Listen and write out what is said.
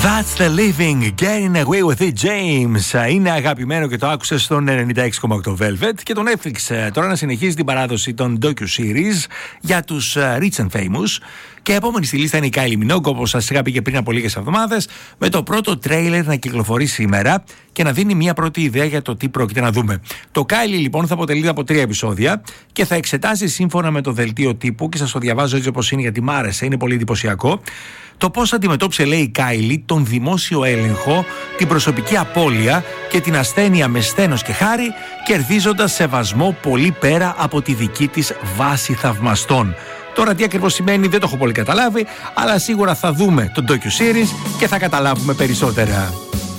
That's the living, getting away with it, James. Είναι αγαπημένο και το άκουσε στον 96,8 Velvet. Και τον Netflix τώρα να συνεχίζει την παράδοση των docu-series για τους rich and famous. Και επόμενη στη λίστα είναι η Kylie Minogue, όπως σας είχα πει και πριν από λίγες εβδομάδες, με το πρώτο τρέιλερ να κυκλοφορεί σήμερα και να δίνει μια πρώτη ιδέα για το τι πρόκειται να δούμε. Το Kylie λοιπόν θα αποτελείται από 3 επεισόδια και θα εξετάσει σύμφωνα με το δελτίο τύπου, και σας το διαβάζω έτσι όπως είναι γιατί μ' άρεσε, είναι πολύ εντυπωσιακό, το πώς αντιμετώπισε, λέει η Kylie, τον δημόσιο έλεγχο, την προσωπική απώλεια και την ασθένεια με στένος και χάρη, κερδίζοντας σεβασμό πολύ πέρα από τη δική της βάση θαυμαστών. Τώρα τι ακριβώς σημαίνει δεν το έχω πολύ καταλάβει, αλλά σίγουρα θα δούμε το docu-series και θα καταλάβουμε περισσότερα.